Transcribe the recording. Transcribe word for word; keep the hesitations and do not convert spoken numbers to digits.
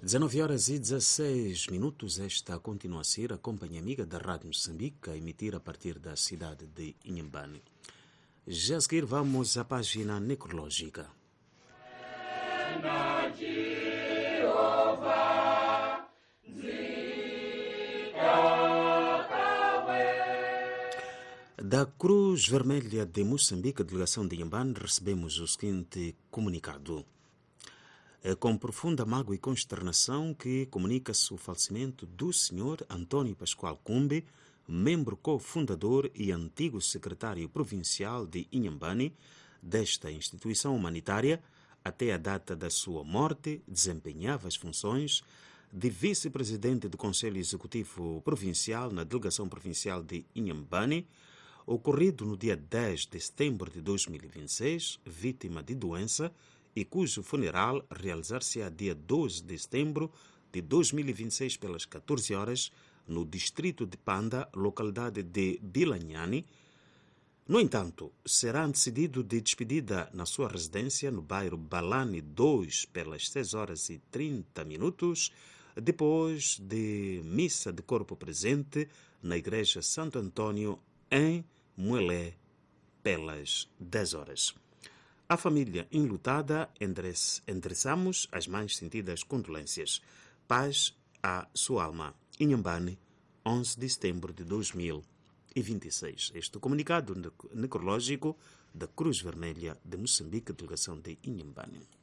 dezenove horas e dezesseis minutos, esta continua a ser a companhia amiga da Rádio Moçambique, a emitir a partir da cidade de Inhambane. Já a seguir vamos à página necrológica. Da Cruz Vermelha de Moçambique, a delegação de Inhambane, recebemos o seguinte comunicado. É com profunda mágoa e consternação que comunica-se o falecimento do senhor António Pascoal Cumbe, membro cofundador e antigo secretário provincial de Inhambane, desta instituição humanitária. Até a data da sua morte, desempenhava as funções de vice-presidente do Conselho Executivo Provincial na Delegação Provincial de Inhambane, ocorrido no dia dez de setembro de dois mil e vinte e seis, vítima de doença, e cujo funeral realizar-se-á dia doze de setembro de dois mil e vinte e seis pelas catorze horas no distrito de Panda, localidade de Bilanhani. No entanto, será antecedido de despedida na sua residência no bairro Balani dois pelas seis horas e trinta minutos, depois de missa de corpo presente na Igreja Santo Antônio em Muelé pelas dez horas. À família enlutada, endereçamos as mais sentidas condolências. Paz à sua alma. Inhambane, onze de setembro de dois mil e vinte e seis. Este comunicado necrológico da Cruz Vermelha de Moçambique, delegação de Inhambane.